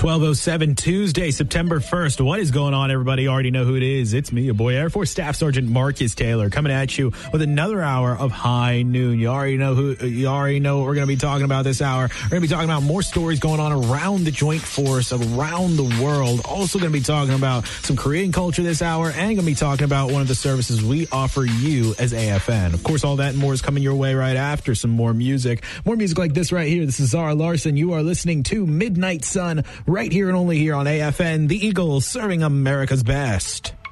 12:07 Tuesday, September 1st. What is going on, everybody? You already know who it is. It's me, your boy, Air Force Staff Sergeant Marcus Taylor, coming at you with another hour of High Noon. You already know what we're going to be talking about this hour. We're going to be talking about more stories going on around the Joint Force, around the world. Also going to be talking about some Korean culture this hour, and going to be talking about one of the services we offer you as AFN. Of course, all that and more is coming your way right after some more music. More music like this right here. This is Zara Larson. You are listening to Midnight Sun, right here and only here on AFN, the Eagles, serving America's best.